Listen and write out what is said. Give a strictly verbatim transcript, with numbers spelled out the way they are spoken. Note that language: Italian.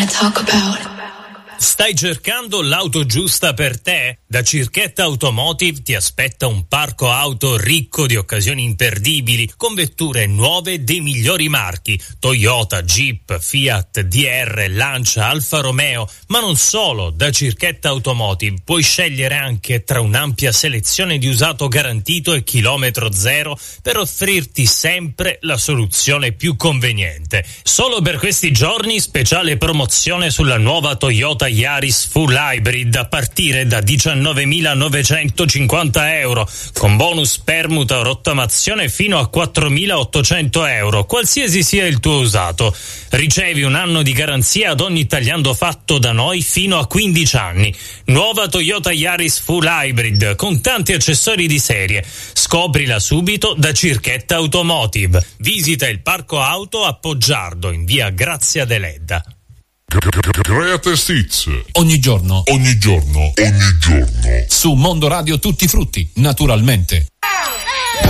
talk about. Stai cercando l'auto giusta per te? Da Circhetta Automotive ti aspetta un parco auto ricco di occasioni imperdibili, con vetture nuove dei migliori marchi: Toyota, Jeep, Fiat, D R, Lancia, Alfa Romeo. Ma non solo, da Circhetta Automotive puoi scegliere anche tra un'ampia selezione di usato garantito e chilometro zero per offrirti sempre la soluzione più conveniente. Solo per questi giorni speciale promozione sulla nuova Toyota Yaris Full Hybrid a partire da diciannovemilanovecentocinquanta euro, con bonus permuta o rottamazione fino a quattromilaottocento euro, qualsiasi sia il tuo usato. Ricevi un anno di garanzia ad ogni tagliando fatto da noi fino a quindici anni. Nuova Toyota Yaris Full Hybrid con tanti accessori di serie. Scoprila subito da Circhetta Automotive. Visita il parco auto a Poggiardo in via Grazia Deledda. Greatest Hits ogni giorno, ogni giorno, ogni giorno su Mondo Radio Tutti Frutti, naturalmente.